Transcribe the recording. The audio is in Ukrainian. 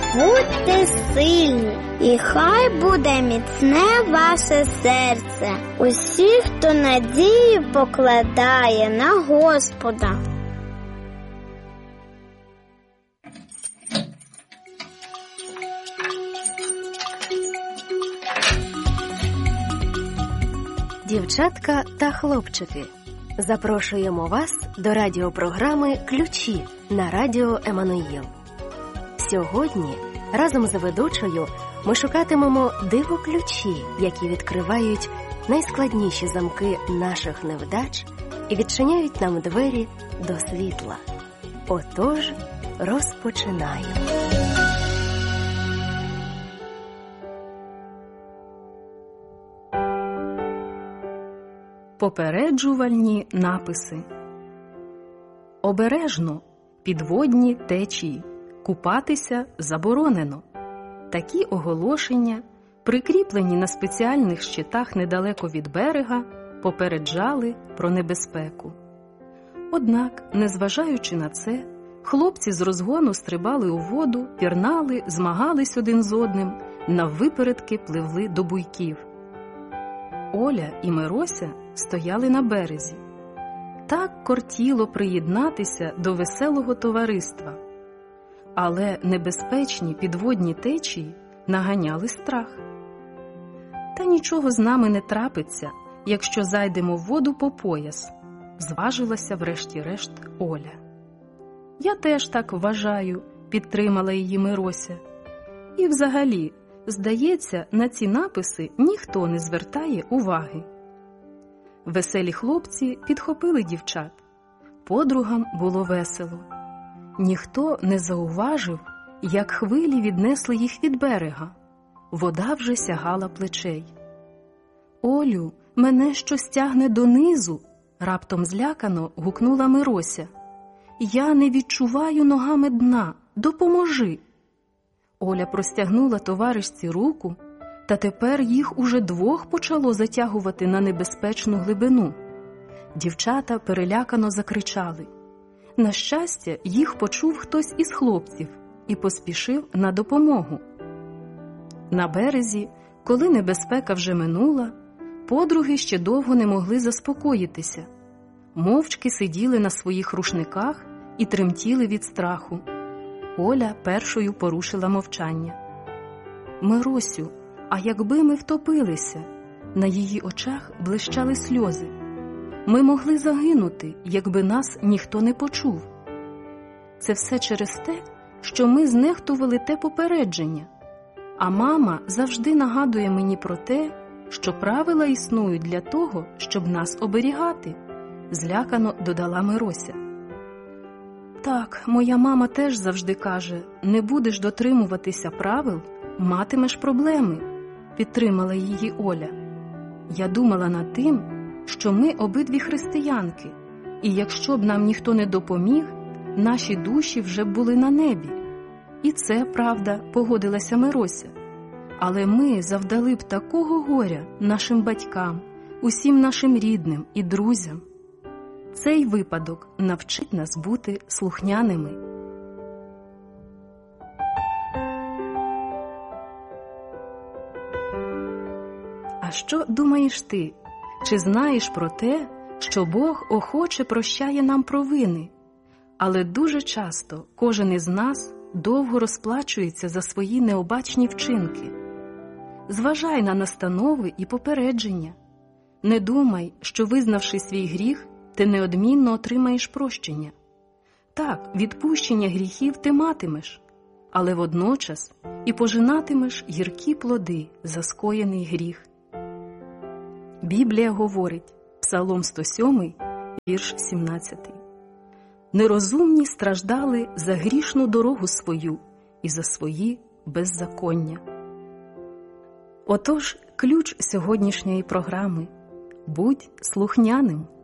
Будьте сильні, і хай буде міцне ваше серце. Усі, хто надію покладає на Господа. Дівчатка та хлопчики, запрошуємо вас до радіопрограми «Ключі» на радіо Еммануїл. Сьогодні разом з ведучою ми шукатимемо диво-ключі, які відкривають найскладніші замки наших невдач і відчиняють нам двері до світла. Отож, розпочинаємо. Попереджувальні написи. Обережно, підводні течії, купатися заборонено. Такі оголошення, прикріплені на спеціальних щитах недалеко від берега, попереджали про небезпеку. Однак, незважаючи на це, хлопці з розгону стрибали у воду, пірнали, змагались один з одним, наввипередки пливли до буйків. Оля і Мирося стояли на березі. Так кортіло приєднатися до веселого товариства. Але небезпечні підводні течії наганяли страх. Та нічого з нами не трапиться, якщо зайдемо в воду по пояс, зважилася врешті-решт Оля. Я теж так вважаю, підтримала її Мирося. І взагалі, здається, на ці написи ніхто не звертає уваги. Веселі хлопці підхопили дівчат. Подругам було весело. Ніхто не зауважив, як хвилі віднесли їх від берега. Вода вже сягала плечей. «Олю, мене щось тягне донизу!» – раптом злякано гукнула Мирося. «Я не відчуваю ногами дна. Допоможи!» Оля простягнула товаришці руку, та тепер їх уже двох почало затягувати на небезпечну глибину. Дівчата перелякано закричали. На щастя, їх почув хтось із хлопців і поспішив на допомогу. На березі, коли небезпека вже минула, подруги ще довго не могли заспокоїтися. Мовчки сиділи на своїх рушниках і тремтіли від страху. Оля першою порушила мовчання. «Миросю, а якби ми втопилися?» На її очах блищали сльози. «Ми могли загинути, якби нас ніхто не почув. Це все через те, що ми знехтували те попередження. А мама завжди нагадує мені про те, що правила існують для того, щоб нас оберігати», – злякано додала Мирося. «Так, моя мама теж завжди каже, не будеш дотримуватися правил, матимеш проблеми», – підтримала її Оля. «Я думала над тим, що ми обидві християнки, і якщо б нам ніхто не допоміг, наші душі вже б були на небі». «І це правда», – погодилася Мирося. «Але ми завдали б такого горя нашим батькам, усім нашим рідним і друзям. Цей випадок навчить нас бути слухняними». А що думаєш ти? Чи знаєш про те, що Бог охоче прощає нам провини? Але дуже часто кожен із нас довго розплачується за свої необачні вчинки. Зважай на настанови і попередження. Не думай, що, визнавши свій гріх, ти неодмінно отримаєш прощення. Так, відпущення гріхів ти матимеш, але водночас і пожинатимеш гіркі плоди за скоєний гріх. Біблія говорить, Псалом 107, вірш 17. «Нерозумні страждали за грішну дорогу свою і за свої беззаконня». Отож, ключ сьогоднішньої програми – будь слухняним.